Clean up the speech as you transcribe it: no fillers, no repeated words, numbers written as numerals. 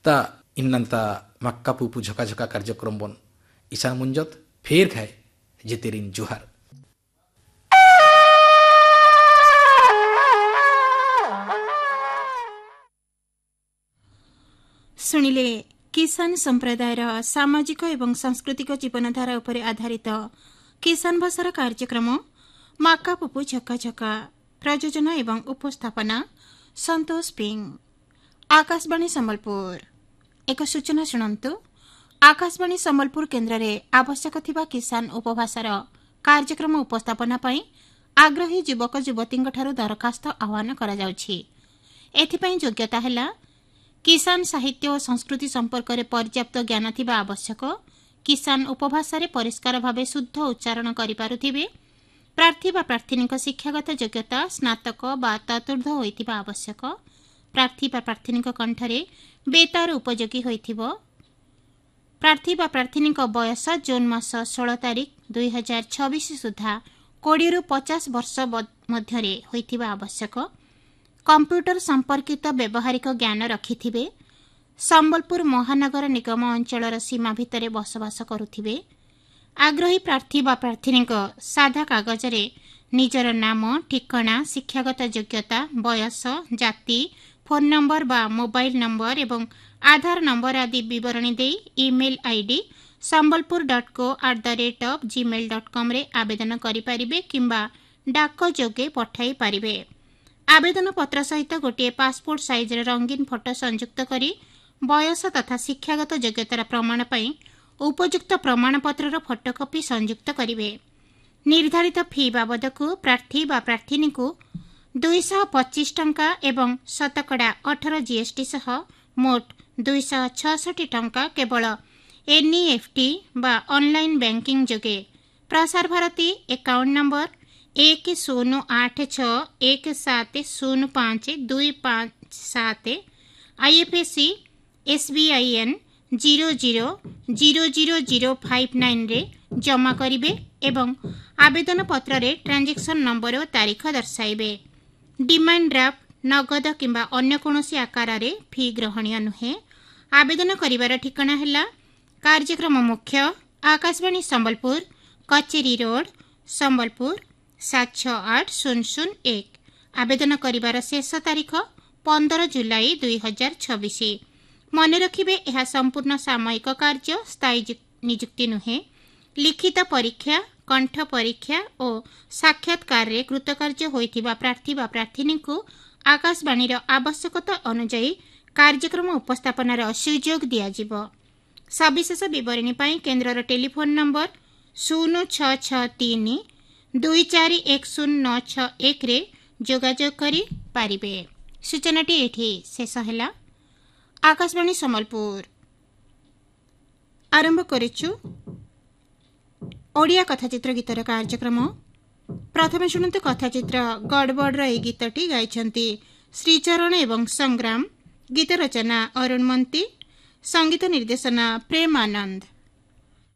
ता इन्नंता मक्का पुपु झका झका कार्यक्रम बन ईशान मुंजत फेर खाए जितेरिन जुहार। शुणिले किसान संप्रदायर सामाजिक एवं सांस्कृतिक जीवनधारा उपरे आधारित किसान भाषार कार्यक्रम मक्का पुपु झका झका। प्रयोजना एवं उपस्थापना संतोष पिंग। आकाशवाणी संबलपुर। एक सूचना शुणंतु। आकाशवाणी संबलपुर केन्द्र रे आवश्यक थिबा किसान उपभाषार कार्यक्रम उपस्थापना पई आग्रही युवक युवती ठारू दरखास्त आह्वान करा जाउछि। एथिपई योग्यता हैला किसान साहित्य और संस्कृति संपर्क में पर्याप्त ज्ञान थिबा आवश्यक, किसान उपभाषा रे परिष्कार भावे शुद्ध उच्चारण करि पारुथिबे, प्रार्थी बा प्रार्थिनीक शिक्षागत योग्यता स्नातक बा ततुर्ध होइथिबा आवश्यक, प्रार्थी बा प्रार्थिनीक कंठरे बेतार उपयोगी होइथिबो, प्रार्थी बा प्रार्थिनीक बयस जून मास 16 तारिख 2026 सुधा 20 रु 50 वर्ष मध्यरे होइथिबा आवश्यक, कंप्यूटर संपर्कित व्यवहारिक ज्ञान रखिथिबे, संबलपुर महानगर निगम अंचलर सीमा भितरे बसवास करुथिबे, आग्रही प्रार्थी बा प्रार्थिनीक साधा कागज रे निजर नाम, ठिकाना, शिक्षागत योग्यता, बयस, जाति, फोन नंबर बा मोबाइल नंबर एवं आधार नंबर आदि विवरणी देई ईमेल आईडी sambalpur.co@gmail.com रे आवेदन करि परिबे किंबा डाक जोगे पठाई पारिबे। आवेदन पत्र सहित गोटे पासपोर्ट साइज रंगीन फोटो संयुक्त करी बयस तथा शिक्षागत योग्यतार प्रमाण पई उपयुक्त प्रमाणपत्रर फोटोकॉपी संयुक्त करिवे। निर्धारित फी बाबदकु प्रार्थी बा प्रार्थिनी को 225 टंका एवं शतकड़ा 18 जीएसटी सह मोट 266 टंका केवल एनईएफटी बा ऑनलाइन बैंकिंग जोगे Prasar Bharati account number 1081705257 IFSC SBIN 000059 रे जमा करिवे एवं आवेदन पत्र रे ट्रांजैक्शन नंबर और तारीख दर्शाइबे। डिमांड ड्राफ्ट नगद किंबा अन्य कोनोसी आकार रे फी ग्रहणीय नुहे। आवेदन करिवार ठिकाना हैला कार्यक्रम मुख्य आकाशवाणी संबलपुर, कचेरी रोड, संबलपुर 768001। आवेदन करिवार शेष तारीख 15 जुलाई 2026। मन रखिबे यह संपूर्ण सामयिक कार्य, स्थायी नियुक्ति नुहे। लिखित परीक्षा, कंठ परीक्षा और साक्षात्कार रे कृतकार्य होइथिबा प्रार्थी बा प्रार्थिनी को आकाशवाणी आवश्यकता अनुसार कार्यक्रम उपस्थापनार सुयोग दियाजिबो। सविशेष विवरणी पाई केन्द्रर टेलीफोन नंबर 0663 241091 रे जोगाजोग करि पारिबे। सूचनाटी एठी शेष हैला। आकाशवाणी संबलपुर आरंभ करिछु ओडिया कथाचित्र गीतर कार्यक्रम। प्रथमे शुणुतु कथाचित्र गड़बड़ रे गीतटी गाइछन्ति श्रीचरण एवं संग्राम। गीत रचना अरुण मंती, संगीत निर्देशना प्रेमानंद।